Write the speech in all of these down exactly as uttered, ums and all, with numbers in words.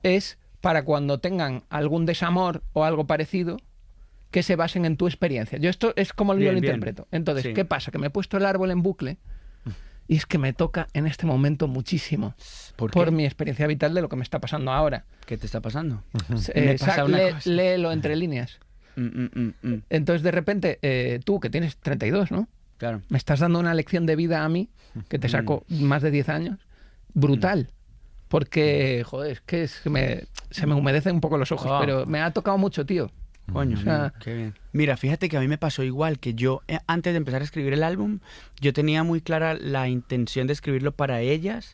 es para cuando tengan algún desamor o algo parecido, que se basen en tu experiencia. Yo esto es como Bien, yo lo bien. interpreto. Entonces, Sí. ¿qué pasa? Que me he puesto el árbol en bucle y es que me toca en este momento muchísimo ¿Por por qué? mi experiencia vital de lo que me está pasando ahora. ¿Qué te está pasando? Eh, Me pasa sa- una lee- cosa. léelo entre líneas. Mm, mm, mm, mm. Entonces, de repente, eh, tú que tienes treinta y dos, ¿no? Claro. Me estás dando una lección de vida a mí, que te saco más de diez años, brutal. Porque, joder, es que se me, se me humedecen un poco los ojos, Oh. pero me ha tocado mucho, tío. Coño, O sea- amigo, qué bien. Mira, fíjate que a mí me pasó igual, que yo eh, antes de empezar a escribir el álbum, yo tenía muy clara la intención de escribirlo para ellas.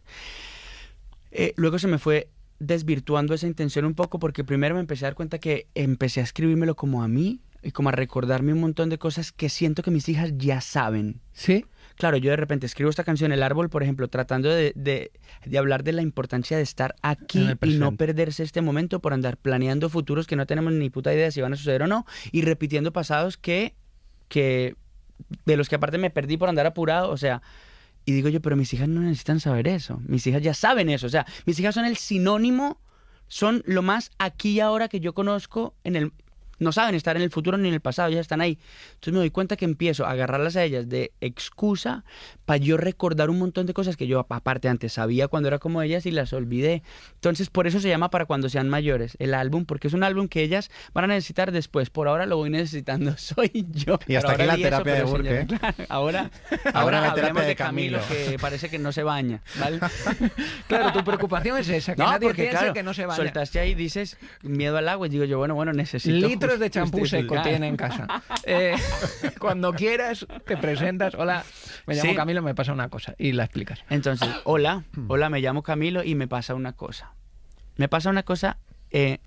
Eh, luego se me fue desvirtuando esa intención un poco porque primero me empecé a dar cuenta que empecé a escribírmelo como a mí y como a recordarme un montón de cosas que siento que mis hijas ya saben. ¿Sí? Claro, yo de repente escribo esta canción, El Árbol, por ejemplo, tratando de, de, de hablar de la importancia de estar En aquí el y no presente. perderse este momento por andar planeando futuros que no tenemos ni puta idea si van a suceder o no y repitiendo pasados que, que de los que aparte me perdí por andar apurado, o sea, y digo yo, pero mis hijas no necesitan saber eso, mis hijas ya saben eso, o sea, mis hijas son el sinónimo, son lo más aquí y ahora que yo conozco en el... No saben estar en el futuro ni en el pasado, ya están ahí. Entonces me doy cuenta que empiezo a agarrarlas a ellas de excusa para yo recordar un montón de cosas que yo aparte antes sabía cuando era como ellas y las olvidé. Entonces por eso se llama Para cuando sean mayores, el álbum, porque es un álbum que ellas van a necesitar después. Por ahora lo voy necesitando soy yo. Y hasta Pero aquí ahora la di eso, terapia de pero Burke, señor, ¿eh? claro, ahora, Ahora ahora la hablemos terapia de de Camilo, Camilo. que parece que no se baña, ¿vale? Claro, tu preocupación es esa, que No, nadie porque piense claro, que no se baña. soltaste ahí, dices miedo al agua y digo yo, bueno, bueno, necesito... Litros de champú seco justificar. tiene en casa. Eh, cuando quieras, te presentas. Hola, me llamo Sí. Camilo, me pasa una cosa. Y la explicas. Entonces, hola, hola, me llamo Camilo y me pasa una cosa. Me pasa una cosa eh,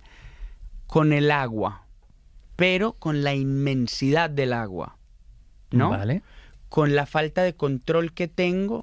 con el agua, pero con la inmensidad del agua, ¿no? Vale. Con la falta de control que tengo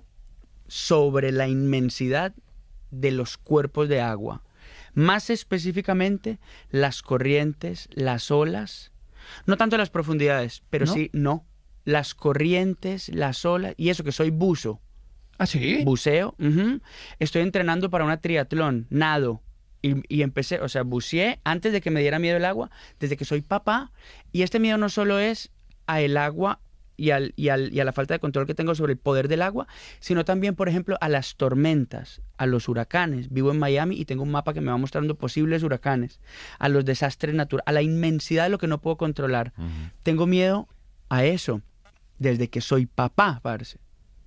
sobre la inmensidad de los cuerpos de agua. Más específicamente, las corrientes, las olas, no tanto las profundidades, pero ¿No? sí, no. Las corrientes, las olas, y eso que soy buzo. ¿Ah, sí? Buceo, ujú. Estoy entrenando para una triatlón, nado. Y, y empecé, o sea, buceé antes de que me diera miedo el agua, desde que soy papá. Y este miedo no solo es a el agua y, al, y, al, y a la falta de control que tengo sobre el poder del agua, sino también, por ejemplo, a las tormentas, a los huracanes. Vivo en Miami y tengo un mapa que me va mostrando posibles huracanes, a los desastres naturales, a la inmensidad de lo que no puedo controlar. Ujú. Tengo miedo a eso desde que soy papá, parce.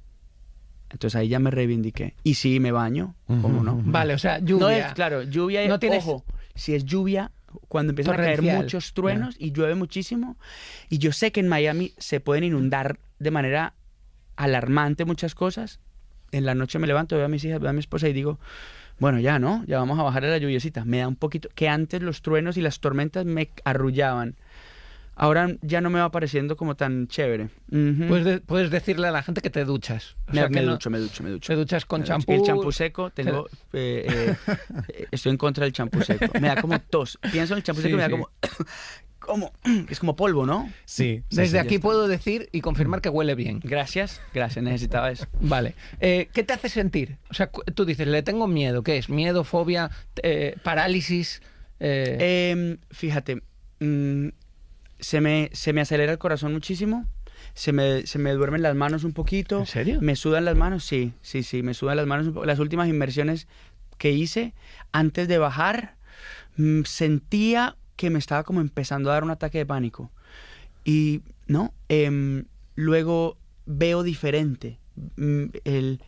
Entonces ahí ya me reivindiqué. Y sí, me baño, ¿cómo no? Vale, o sea, lluvia. No es, claro, lluvia, No tienes- ojo, si es lluvia, cuando empiezan a caer Torrencial. muchos truenos y llueve muchísimo, y yo sé que en Miami se pueden inundar de manera alarmante muchas cosas, en la noche me levanto, veo a mis hijas, veo a mi esposa y digo, bueno, ya, ¿no? Ya vamos a bajar a la lluviecita. Me da un poquito, que antes los truenos y las tormentas me arrullaban. Ahora ya no me va pareciendo como tan chévere. Ujú. Puedes, de- puedes decirle a la gente que te duchas. O me, sea, me que no- ducho, me ducho, me ducho. Te duchas con Me ducho. champú. El champú seco, tengo, eh, eh, eh, estoy en contra del champú seco. Me da como tos. Pienso en el champú Sí, seco y me da sí. como, como, es como polvo, ¿no? Sí. sí, Desde sí. aquí puedo decir y confirmar que huele bien. Gracias, gracias, necesitaba eso. Vale. Eh, ¿Qué te hace sentir? O sea, cu- tú dices, le tengo miedo. ¿Qué es? ¿Miedo, fobia, eh, parálisis? Eh, Eh, fíjate, mm, se, me, se me acelera el corazón muchísimo, se me, se me duermen las manos un poquito. ¿En serio? Me sudan las manos, sí, sí, sí, me sudan las manos un poco. Las últimas inmersiones que hice, antes de bajar, mm, sentía que me estaba como empezando a dar un ataque de pánico. Y, ¿no? Em, luego veo diferente. Mm, el,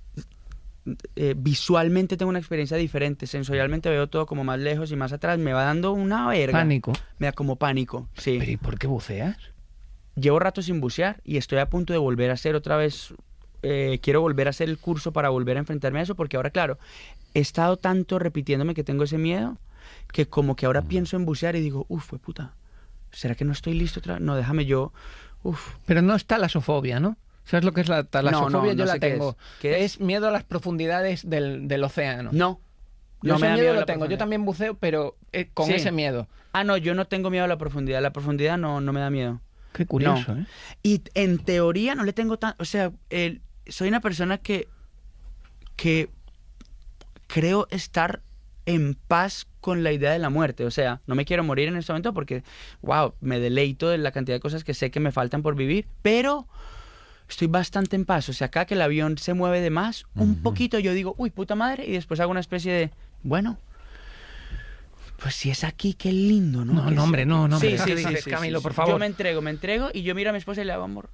eh, visualmente tengo una experiencia diferente. Sensorialmente veo todo como más lejos y más atrás. Me va dando una verga. pánico. Me da como pánico, sí. ¿Pero y por qué buceas? Llevo rato sin bucear y estoy a punto de volver a hacer otra vez. Eh, quiero volver a hacer el curso para volver a enfrentarme a eso, porque ahora, claro, he estado tanto repitiéndome que tengo ese miedo que como que ahora pienso en bucear y digo, uff, fue puta, ¿será que no estoy listo otra vez? No, déjame yo, uff. Pero no es talasofobia, ¿no? ¿Sabes lo que es la talasofobia? No, no, Yo no la sé qué tengo. es. ¿Qué es? es? miedo a las profundidades del, del océano. No, Yo no ese me da miedo miedo lo la tengo. Yo profundidad. también buceo, pero eh, con Sí. ese miedo. Ah, no, yo no tengo miedo a la profundidad. La profundidad no, no me da miedo. Qué curioso, ¿eh? Y en teoría no le tengo tan... O sea, el- soy una persona que, que creo estar en paz con la idea de la muerte. O sea, no me quiero morir en este momento porque, wow, me deleito de la cantidad de cosas que sé que me faltan por vivir, pero estoy bastante en paz. O sea, cada que el avión se mueve de más, un uh-huh. poquito yo digo, uy, puta madre, y después hago una especie de, bueno, pues si es aquí, qué lindo, ¿no? No, no, hombre, no, no, sí, hombre. sí, sí, sí, sí, Camilo, sí, por sí. favor. Yo me entrego, me entrego, y yo miro a mi esposa y le hago amor.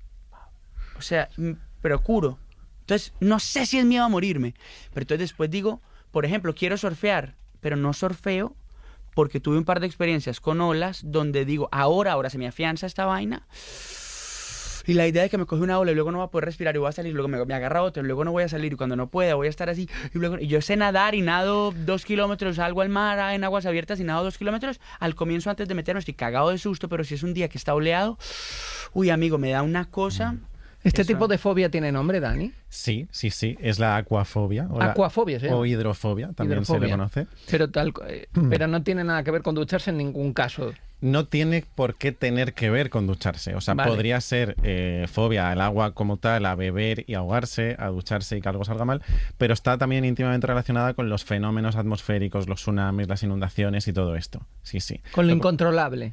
O sea, procuro. Entonces, no sé si es miedo a morirme, pero entonces después digo, por ejemplo, quiero surfear, pero no surfeo porque tuve un par de experiencias con olas donde digo, ahora, ahora se me afianza esta vaina. Y la idea de que me coge una ola y luego no voy a poder respirar y voy a salir, luego me, me agarra otra y luego no voy a salir y cuando no pueda voy a estar así. Y, luego, y yo sé nadar y nado dos kilómetros, salgo al mar en aguas abiertas y nado dos kilómetros. Al comienzo, antes de meterme, estoy cagado de susto, pero si es un día que está oleado, uy, amigo, me da una cosa... ¿Este Eso. tipo de fobia tiene nombre, Dani? Sí, sí, sí. Es la acuafobia. O Acuafobia, la, sí. O hidrofobia, también Hidrofobia. se le conoce. Pero, tal, eh, pero no tiene nada que ver con ducharse en ningún caso. No tiene por qué tener que ver con ducharse. O sea, Vale. podría ser eh, fobia al agua como tal, a beber y ahogarse, a ducharse y que algo salga mal, pero está también íntimamente relacionada con los fenómenos atmosféricos, los tsunamis, las inundaciones y todo esto. Sí, sí. Con lo Lo- incontrolable.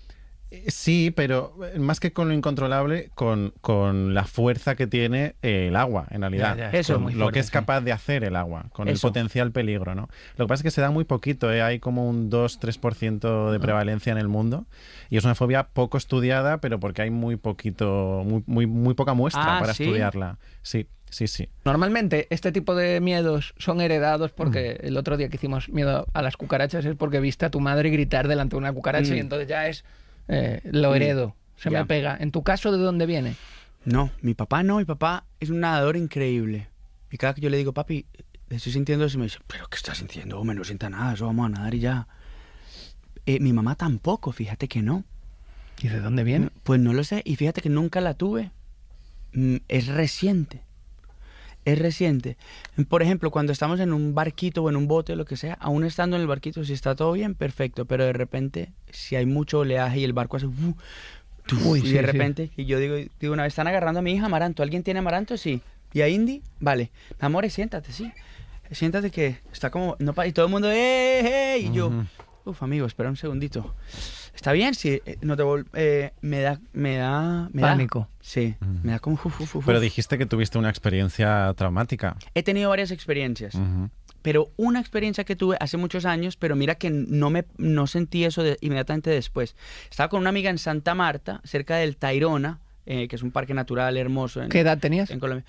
Sí, pero más que con lo incontrolable, con, con la fuerza que tiene eh, el agua, en realidad. Ya, ya, Eso, Con muy lo fuerte, que es sí. capaz de hacer el agua, con Eso. el potencial peligro, ¿no? Lo que pasa es que se da muy poquito, ¿eh? Hay como un dos tres por ciento de prevalencia en el mundo y es una fobia poco estudiada, pero porque hay muy poquito, muy, muy, muy poca muestra Ah, para ¿sí? estudiarla. Sí, sí, sí. Normalmente este tipo de miedos son heredados porque el otro día que hicimos miedo a las cucarachas es porque viste a tu madre gritar delante de una cucaracha Mm. y entonces ya es eh, lo heredo, se Ya. me pega. ¿En tu caso de dónde viene? No, mi papá no, mi papá es un nadador increíble. Y cada que yo le digo, papi, estoy sintiendo eso, y me dice, ¿pero qué estás sintiendo? Hombre, no sienta nada, eso vamos a nadar y ya. Eh, mi mamá tampoco, fíjate que no. ¿Y de dónde viene? Pues no lo sé, y fíjate que nunca la tuve. Mm, Es reciente. Es reciente. Por ejemplo, cuando estamos en un barquito o en un bote o lo que sea, aún estando en el barquito, si está todo bien, perfecto. Pero de repente, si hay mucho oleaje y el barco hace... Uh, tuf, Uy, y sí, de sí. repente, y yo digo, digo, una vez están agarrando a mi hija Amaranto. ¿Alguien tiene Amaranto? Sí. ¿Y a Indy? Vale. Amores, siéntate, sí. Siéntate que está como... No, pa- y todo el mundo... ¡Eh, eh! Y yo... Ujú. Uf, amigo, espera un segundito. ¿Está bien? Sí. eh, no te vol- eh, me da... Me da... Me da- Pánico. Sí. Ujú. Me da como... uf, uf, uf, Pero uf. dijiste que tuviste una experiencia traumática. He tenido varias experiencias. Ujú. Pero una experiencia que tuve hace muchos años, pero mira que no me no sentí eso de- inmediatamente después. Estaba con una amiga en Santa Marta, cerca del Tayrona, eh, que es un parque natural hermoso en, ¿Qué edad tenías? en Colombia.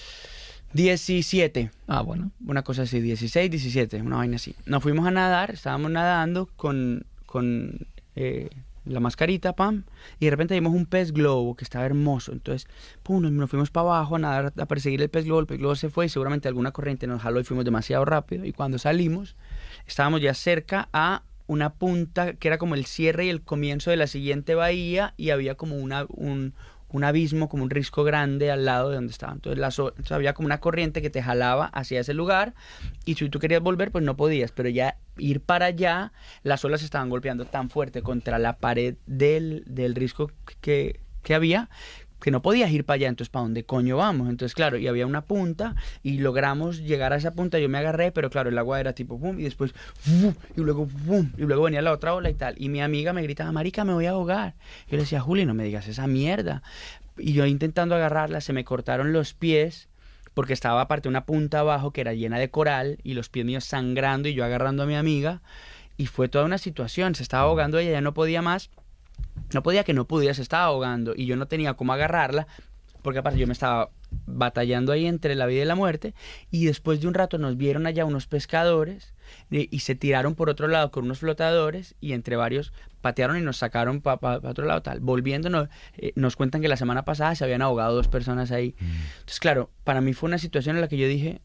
diecisiete, Ah, bueno. una cosa así, dieciséis, diecisiete, una vaina así. Nos fuimos a nadar, estábamos nadando con, con eh, la mascarita, pam, y de repente vimos un pez globo que estaba hermoso. Entonces, pum, nos, nos fuimos para abajo a nadar, a perseguir el pez globo. El pez globo se fue y seguramente alguna corriente nos jaló y fuimos demasiado rápido. Y cuando salimos, estábamos ya cerca a una punta que era como el cierre y el comienzo de la siguiente bahía y había como una, un, un abismo, como un risco grande al lado de donde estaba. Entonces, las o- entonces había como una corriente que te jalaba hacia ese lugar y si tú querías volver, pues no podías, pero ya ir para allá, las olas estaban golpeando tan fuerte contra la pared del, del risco que, que había, que no podías ir para allá. Entonces, ¿para dónde coño vamos? Entonces, claro, y había una punta y logramos llegar a esa punta. Yo me agarré, pero claro, el agua era tipo pum, y después ¡fum! Y luego pum, y luego venía la otra ola y tal. Y mi amiga me gritaba, marica, me voy a ahogar. Yo le decía, Juli, no me digas esa mierda. Y yo intentando agarrarla, se me cortaron los pies porque estaba aparte una punta abajo que era llena de coral y los pies míos sangrando y yo agarrando a mi amiga. Y fue toda una situación. Se estaba ahogando ella, ya no podía más. No podía que no pudiera, se estaba ahogando y yo no tenía cómo agarrarla porque aparte yo me estaba batallando ahí entre la vida y la muerte y después de un rato nos vieron allá unos pescadores y, y se tiraron por otro lado con unos flotadores y entre varios patearon y nos sacaron para pa, pa otro lado tal. Volviéndonos, eh, nos cuentan que la semana pasada se habían ahogado dos personas ahí. Mm. Entonces claro, para mí fue una situación en la que yo dije,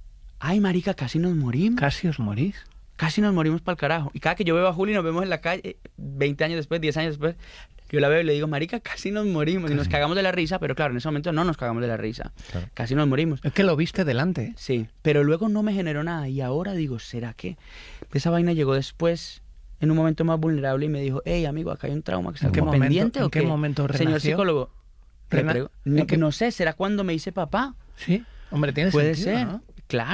ay marica, casi nos morimos. Casi os morís. Casi nos morimos para el carajo. Y cada que yo veo a Juli, nos vemos en la calle, veinte años después, diez años después, yo la veo y le digo, marica, casi nos morimos. Y nos cagamos de la risa, pero claro, en ese momento no nos cagamos de la risa. Claro. Casi nos morimos. Es que lo viste delante. Sí, pero luego no me generó nada. Y ahora digo, ¿será que esa vaina llegó después, en un momento más vulnerable, y me dijo, hey, amigo, acá hay un trauma que está ¿En qué como momento- pendiente en o qué qué? momento Señor renació? psicólogo, le Rena- prego- ¿en no, qué- no sé, ¿será cuando me hice papá? Sí. Hombre, tiene Puede sentido, ser, ¿no? claro.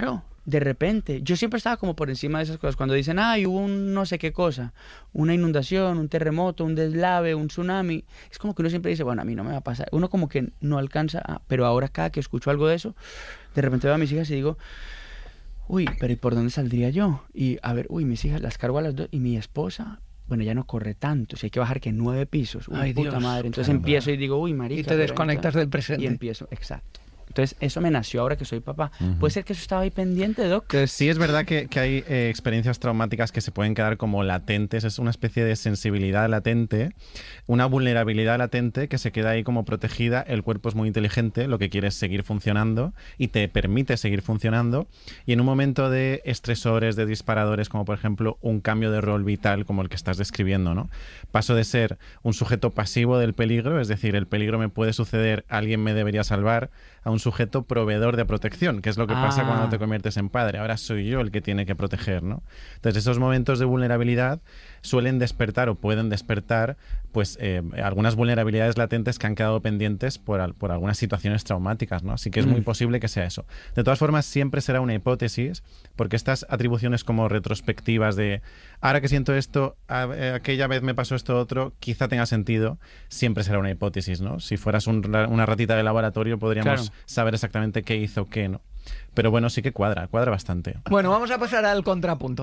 de repente, yo siempre estaba como por encima de esas cosas. Cuando dicen, ay, hubo un no sé qué cosa, una inundación, un terremoto, un deslave, un tsunami, es como que uno siempre dice, bueno, a mí no me va a pasar. Uno como que no alcanza, a... pero ahora cada que escucho algo de eso, de repente veo a mis hijas y digo, uy, pero ¿y por dónde saldría yo? Y a ver, uy, mis hijas las cargo a las dos y mi esposa... Bueno, ya no corre tanto, si hay que bajar que nueve pisos. Uy, Ay, puta Dios. madre. Entonces Claro, empiezo claro. y digo, uy, marica. Y te pero desconectas entonces- del presente. Y empiezo, exacto. Entonces eso me nació ahora que soy papá. Ujú. ¿Puede ser que eso estaba ahí pendiente, Doc? Entonces, sí es verdad que, que hay eh, experiencias traumáticas que se pueden quedar como latentes, es una especie de sensibilidad latente, una vulnerabilidad latente que se queda ahí como protegida, el cuerpo es muy inteligente, lo que quiere es seguir funcionando y te permite seguir funcionando, y en un momento de estresores, de disparadores, como por ejemplo un cambio de rol vital como el que estás describiendo, ¿no? Paso de ser un sujeto pasivo del peligro, es decir, el peligro me puede suceder, alguien me debería salvar, a un sujeto proveedor de protección, que es lo que pasa Ah. cuando te conviertes en padre. Ahora soy yo el que tiene que proteger, ¿no? Entonces, esos momentos de vulnerabilidad suelen despertar o pueden despertar pues eh, algunas vulnerabilidades latentes que han quedado pendientes por, al- por algunas situaciones traumáticas, ¿no? Así que es muy Mm. posible que sea eso. De todas formas, siempre será una hipótesis, porque estas atribuciones como retrospectivas de ahora que siento esto, a- eh, aquella vez me pasó esto otro, quizá tenga sentido, siempre será una hipótesis, ¿no? Si fueras un ra- una ratita de laboratorio podríamos Claro. saber exactamente qué hizo qué, ¿no? Pero bueno, sí que cuadra, cuadra bastante. Bueno, vamos a pasar al contrapunto.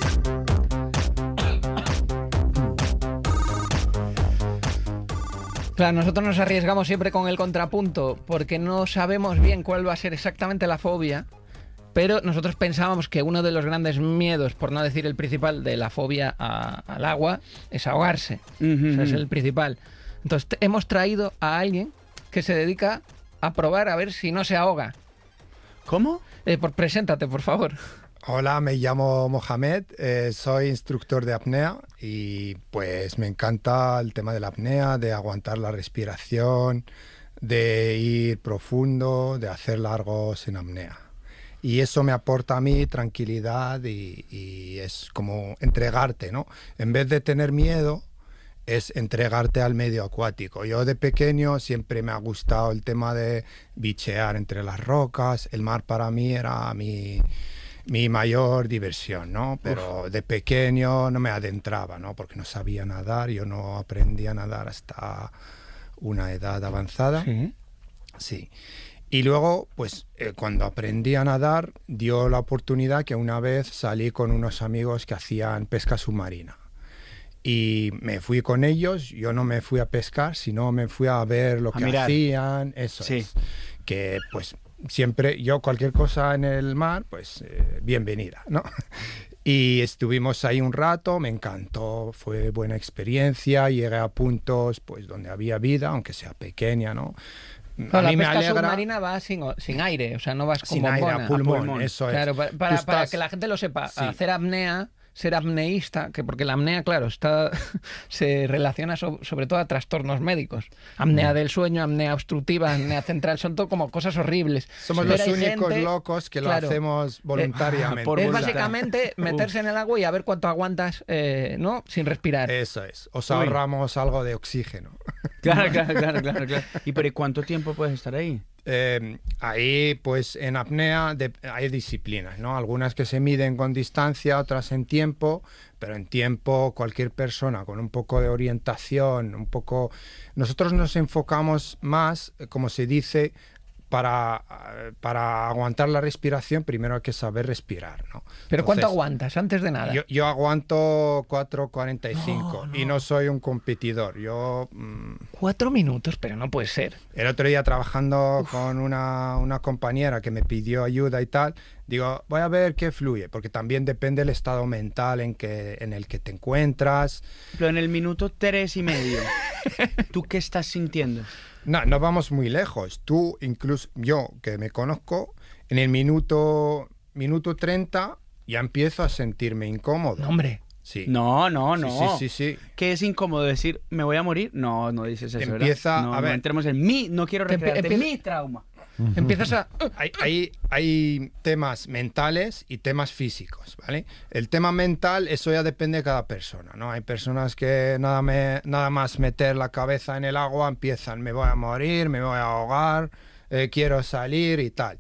Claro, nosotros nos arriesgamos siempre con el contrapunto porque no sabemos bien cuál va a ser exactamente la fobia, pero nosotros pensábamos que uno de los grandes miedos, por no decir el principal, de la fobia a- al agua es ahogarse. Ujú, Ese es ujú. el principal. Entonces te- hemos traído a alguien que se dedica a probar a ver si no se ahoga. ¿Cómo? Eh, por, preséntate, por favor. Hola, me llamo Mohamed, eh, soy instructor de apnea y pues me encanta el tema de la apnea, de aguantar la respiración, de ir profundo, de hacer largos en apnea. Y eso me aporta a mí tranquilidad y, y es como entregarte, ¿no? En vez de tener miedo, es entregarte al medio acuático. Yo de pequeño siempre me ha gustado el tema de bichear entre las rocas, el mar para mí era mi... mi mayor diversión, ¿no? Pero de pequeño no me adentraba, ¿no? Porque no sabía nadar, yo no aprendí a nadar hasta una edad avanzada. Sí. Sí. Y luego, pues, eh, cuando aprendí a nadar, dio la oportunidad que una vez salí con unos amigos que hacían pesca submarina. Y me fui con ellos, yo no me fui a pescar, sino me fui a ver lo A que mirar. hacían, eso Sí. es. Que, pues, siempre, yo cualquier cosa en el mar, pues, eh, bienvenida, ¿no? Y estuvimos ahí un rato, me encantó, fue buena experiencia, llegué a puntos, pues, donde había vida, aunque sea pequeña, ¿no? Claro, a la mí me pesca alegra... submarina va sin, o- sin aire, o sea, no vas con Sin aire, bombona. a pulmón, pulmón. eso es. Claro, para, Tú para- para estás- que la gente lo sepa, Sí. hacer apnea, ser apneísta, que porque la apnea, claro, está se relaciona so- sobre todo a trastornos médicos. Apnea del sueño, apnea obstructiva, apnea central, son todo como cosas horribles. Somos Pero los hay únicos gente- locos que lo claro, hacemos voluntariamente. por es voluntad. básicamente meterse en el agua y a ver cuánto aguantas, eh, ¿no? Sin respirar. Eso es. Os Uy. ahorramos algo de oxígeno. Claro, claro, claro, claro, claro. ¿Y pero ¿y cuánto tiempo puedes estar ahí? Eh, ahí, pues en apnea de- hay disciplinas, ¿no? Algunas que se miden con distancia, otras en tiempo, pero en tiempo cualquier persona con un poco de orientación, un poco... Nosotros nos enfocamos más, eh, como se dice, para, eh, para aguantar la respiración, primero hay que saber respirar, ¿no? Pero ¿cuánto Entonces, aguantas antes de nada? Yo, yo aguanto cuatro cuarenta y cinco No, y no. no soy un competidor. Yo mm, Cuatro minutos, pero no puede ser. el otro día trabajando con una, una compañera que me pidió ayuda y tal, digo, voy a ver qué fluye, porque también depende del estado mental en, que, en el que te encuentras. Pero en el minuto tres y medio, ¿tú qué estás sintiendo? No, no vamos muy lejos. Tú, incluso yo que me conozco, en el minuto, minuto treinta ya empiezo a sentirme incómodo. No, hombre. Sí. No, no, no. Sí, sí, sí, sí. ¿Qué es incómodo decir, me voy a morir? No, no dices eso, ¿verdad? Empieza- no, a no ver. entremos en mi, no quiero Te empie- recrearte empie- mi trauma. Empiezas a... Hay, hay, hay temas mentales y temas físicos, ¿vale? El tema mental, eso ya depende de cada persona, ¿no? Hay personas que nada, me, nada más meter la cabeza en el agua empiezan, me voy a morir, me voy a ahogar, eh, quiero salir y tal.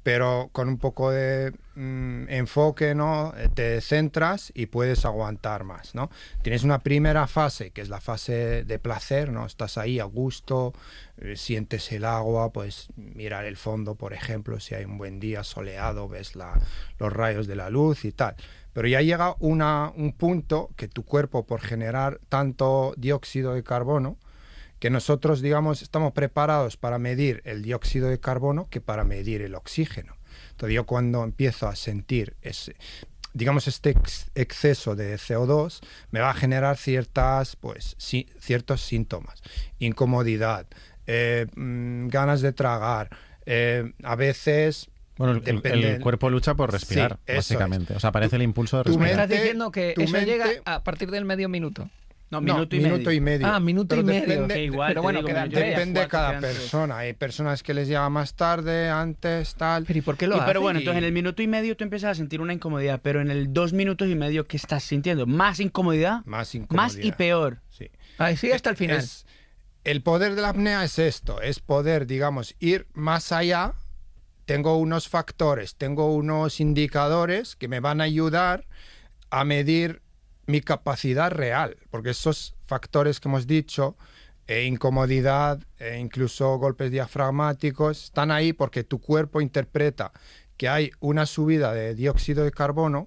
pero con un poco de mm, enfoque, ¿no? Te centras y puedes aguantar más, ¿no? Tienes una primera fase, que es la fase de placer, ¿no? Estás ahí a gusto, eh, sientes el agua, puedes mirar el fondo, por ejemplo, si hay un buen día soleado, ves la, los rayos de la luz y tal. Pero ya llega una, un punto que tu cuerpo, por generar tanto dióxido de carbono, que nosotros, digamos, estamos preparados para medir el dióxido de carbono que para medir el oxígeno. Entonces yo cuando empiezo a sentir ese, digamos, este ex exceso de C O dos, me va a generar ciertas, pues, sí, ciertos síntomas. Incomodidad, eh, mmm, ganas de tragar, eh, a veces... Bueno, el, el, el cuerpo lucha por respirar, sí, básicamente. Es. O sea, aparece el impulso de respirar. ¿Me estás diciendo que eso mente... llega a partir del medio minuto? No, no, minuto, y, minuto medio. y medio. Ah, minuto pero y medio. Depende, que igual, pero bueno, digo, quedan tres, depende de cada quedan persona. Hay personas que les llega más tarde, antes, tal. Pero ¿y por qué lo y, hace? Pero bueno, Y... entonces en el minuto y medio tú empiezas a sentir una incomodidad, pero en el dos minutos y medio, ¿qué estás sintiendo? ¿Más incomodidad? Más incomodidad. Más y peor. Sí. Ahí sí, hasta el final. Es, el poder de la apnea es esto, es poder, digamos, ir más allá. Tengo unos factores, tengo unos indicadores que me van a ayudar a medir mi capacidad real, porque esos factores que hemos dicho, eh, incomodidad, eh, incluso golpes diafragmáticos, están ahí porque tu cuerpo interpreta que hay una subida de dióxido de carbono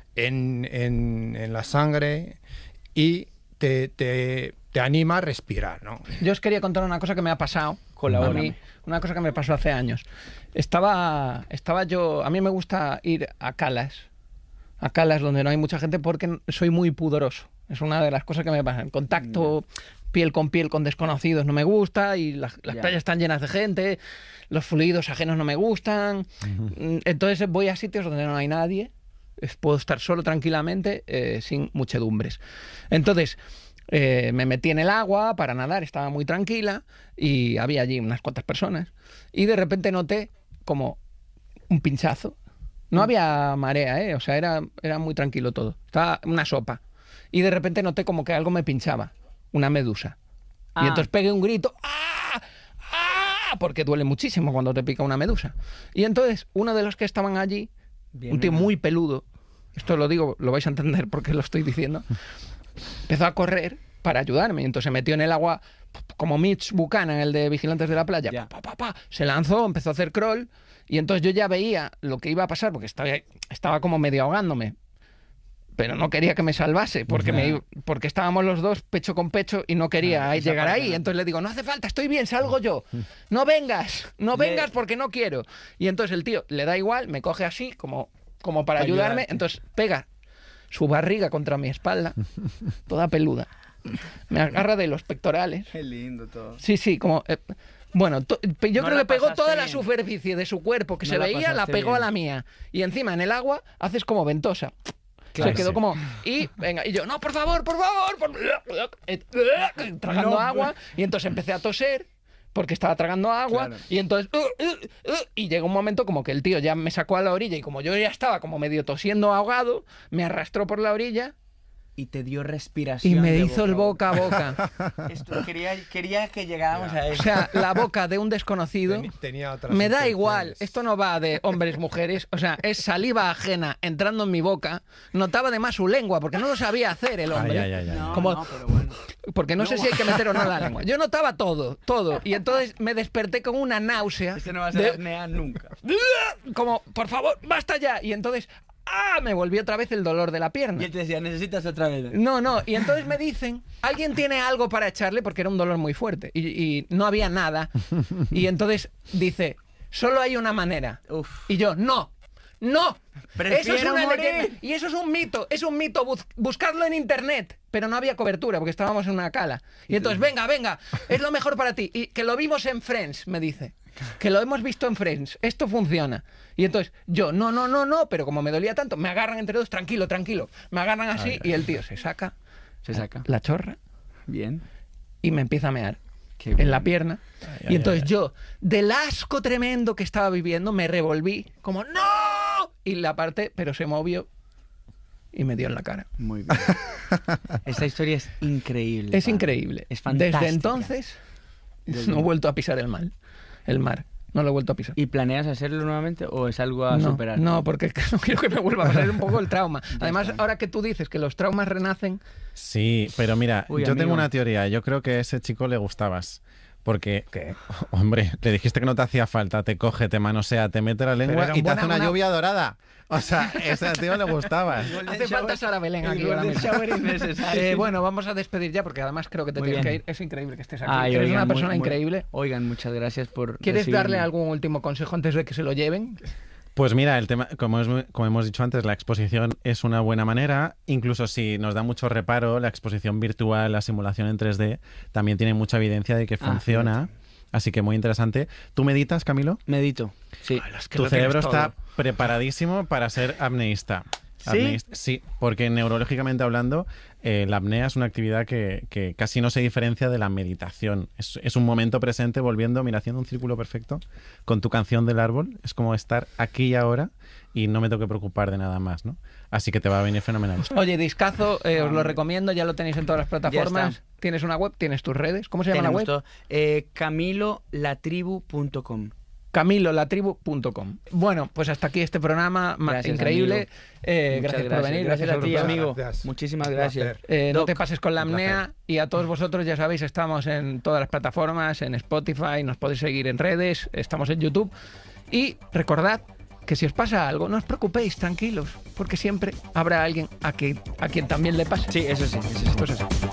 en, en, en la sangre y te, te, te anima a respirar, ¿no? Yo os quería contar una cosa que me ha pasado a mí, una cosa que me pasó hace años. Estaba, estaba yo, a mí me gusta ir a calas, a calas donde no hay mucha gente porque soy muy pudoroso. Es una de las cosas que me pasa. El contacto piel con piel con desconocidos no me gusta y las, las Ya. playas están llenas de gente, los fluidos ajenos no me gustan. Uh-huh. Entonces voy a sitios donde no hay nadie, puedo estar solo tranquilamente, eh, sin muchedumbres. Entonces eh, me metí en el agua para nadar, estaba muy tranquila y había allí unas cuantas personas y de repente noté como un pinchazo. No había marea, ¿eh? O sea, era, era muy tranquilo todo. Estaba una sopa. Y de repente noté como que algo me pinchaba. Una medusa. Ah. Y entonces pegué un grito. ¡Ah! ¡Ah! Porque duele muchísimo cuando te pica una medusa. Y entonces uno de los que estaban allí, bien, un tío muy peludo, esto lo digo, lo vais a entender porque lo estoy diciendo, empezó a correr para ayudarme. Y entonces se metió en el agua como Mitch Buchanan, el de Vigilantes de la Playa. Yeah. Pa, pa, pa, pa. Se lanzó, empezó a hacer crawl. Y entonces yo ya veía lo que iba a pasar, porque estaba, estaba como medio ahogándome, pero no quería que me salvase, porque, me, porque estábamos los dos pecho con pecho y no quería ah, llegar ahí. No. Entonces le digo, no hace falta, estoy bien, salgo yo. No vengas, no vengas porque no quiero. Y entonces el tío le da igual, me coge así como, como para ayudarme, entonces pega su barriga contra mi espalda, toda peluda. Me agarra de los pectorales. Qué lindo todo. Sí, sí, como... Eh, Bueno, yo no creo que pegó toda bien. La superficie de su cuerpo que no se la veía, la pegó bien. A la mía. Y encima en el agua haces como ventosa. Claro, se quedó sí. como... Y venga, y yo, no, por favor, por favor, por... tragando no, agua. Y entonces empecé a toser porque estaba tragando agua. Claro. Y entonces... Uh, uh, uh, y llegó un momento como que el tío ya me sacó a la orilla y como yo ya estaba como medio tosiendo ahogado, me arrastró por la orilla. Y te dio respiración. Y me de hizo boca el boca a boca. Esto, quería, quería que llegáramos ya. a eso. O sea, la boca de un desconocido. Ten, tenía otras me da igual. Esto no va de hombres, mujeres. O sea, es saliva ajena entrando en mi boca. Notaba además su lengua, porque no lo sabía hacer el hombre. Ay, ay, ay, ay. No, Como, no, pero bueno. Porque no, no sé si hay que meter o no la lengua. Yo notaba todo, todo. Y entonces me desperté con una náusea. Este no va a ser apnea nunca. Como, por favor, basta ya. Y entonces... ¡Ah! Me volvió otra vez el dolor de la pierna. Y él te decía, necesitas otra vez. No, no. Y entonces me dicen, ¿alguien tiene algo para echarle? Porque era un dolor muy fuerte. Y, y no había nada. Y entonces dice, solo hay una manera. Uf. Y yo, no. ¡No! Eso es una leyenda. Y eso es un mito. Es un mito. Bus buscadlo en internet. Pero no había cobertura porque estábamos en una cala. Y entonces, venga, venga. Es lo mejor para ti. Y que lo vimos en Friends, me dice. Que lo hemos visto en Friends. Esto funciona. Y entonces, yo, no, no, no, no. Pero como me dolía tanto, me agarran entre dos. Tranquilo, tranquilo. Me agarran así. Ay, y el tío se saca. Se saca. La chorra. Bien. Y me empieza a mear. En la pierna. Ay, y entonces ay, ay. yo, del asco tremendo que estaba viviendo, me revolví. Como, ¡no! Y la parte, pero se movió. Y me dio en la cara. Muy bien. Esta historia es increíble. Es padre. increíble. Es fantástica. Desde entonces Desde... no he vuelto a pisar el mar. El mar. No lo he vuelto a pisar. ¿Y planeas hacerlo nuevamente o es algo a no, superar? No, porque es que no quiero que me vuelva a pasar un poco el trauma. Además, ahora que tú dices que los traumas renacen... Sí, pero mira, Uy, yo amigo. tengo una teoría. Yo creo que a ese chico le gustabas. Porque, ¿qué? Hombre, le dijiste que no te hacía falta, te coge, te manosea, te mete la lengua era y un te hace buena- una una- lluvia dorada. O sea, ese tío le gustaba. Hace falta Sara Belén aquí ahora El mismo. shower innecesario. Eh, bueno, vamos a despedir ya porque además creo que te Muy tienes bien. que ir. Es increíble que estés aquí. Ay, Eres oigan, una muy- persona muy- increíble. Oigan, muchas gracias por ¿Quieres recibirme. darle algún último consejo antes de que se lo lleven? Pues mira, el tema, como, es- como hemos dicho antes, la exposición es una buena manera. Incluso si nos da mucho reparo, la exposición virtual, la simulación en tres D, también tiene mucha evidencia de que Ah, funciona. Así que muy interesante. ¿Tú meditas, Camilo? Medito. Sí. que Tu lo tienes cerebro todo. está preparadísimo para ser apneísta. ¿Sí? Apneísta- Sí, porque neurológicamente hablando, eh, la apnea es una actividad que, que casi no se diferencia de la meditación. Es, es un momento presente volviendo, mira, haciendo un círculo perfecto con tu canción del árbol. Es como estar aquí y ahora y no me tengo que preocupar de nada más, ¿no? Así que te va a venir fenomenal. Oye, discazo, eh, os lo recomiendo, ya lo tenéis en todas las plataformas. está. Tienes una web, tienes tus redes. ¿Cómo se llama Tenemos la web? todo. Eh, camilo la tribu punto com. camilo la tribu punto com. Bueno, pues hasta aquí este programa ma- Gracias, increíble. amigo. Eh, Muchas gracias, por venir. Gracias, a ti, vosotros. amigo. Gracias. Muchísimas Un gracias. placer. Eh, no Doc, te pases con la un placer. apnea y a todos vosotros ya sabéis, estamos en todas las plataformas, en Spotify, nos podéis seguir en redes, estamos en YouTube y recordad que si os pasa algo, no os preocupéis, tranquilos, porque siempre habrá alguien a, que, a quien también le pase. Sí, eso sí. Eso sí. Esto es así.